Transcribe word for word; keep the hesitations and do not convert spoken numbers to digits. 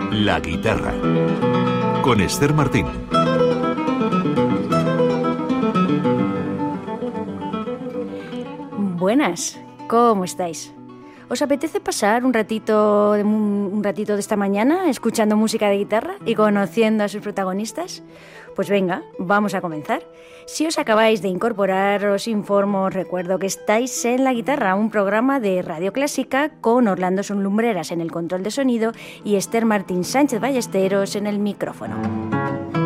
La guitarra, con Esther Martín. Buenas, ¿cómo estáis? ¿Os apetece pasar un ratito, de, un, un ratito de esta mañana escuchando música de guitarra y conociendo a sus protagonistas? Pues venga, vamos a comenzar. Si os acabáis de incorporar, os informo, os recuerdo que estáis en La Guitarra, un programa de Radio Clásica con Orlando Son Lumbreras en el control de sonido y Esther Martín Sánchez Ballesteros en el micrófono.